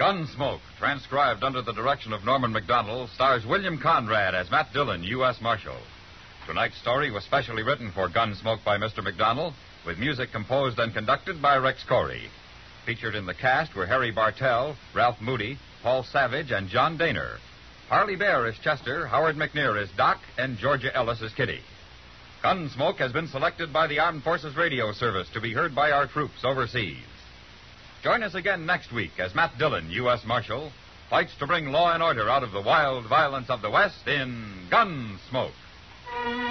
Gunsmoke, transcribed under the direction of Norman Macdonnell, stars William Conrad as Matt Dillon, U.S. Marshal. Tonight's story was specially written for Gunsmoke by Mr. Macdonnell, with music composed and conducted by Rex Corey. Featured in the cast were Harry Bartell, Ralph Moody, Paul Savage, and John Daner. Harley Bear is Chester, Howard McNear is Doc, and Georgia Ellis is Kitty. Gunsmoke has been selected by the Armed Forces Radio Service to be heard by our troops overseas. Join us again next week as Matt Dillon, U.S. Marshal, fights to bring law and order out of the wild violence of the West in Gunsmoke.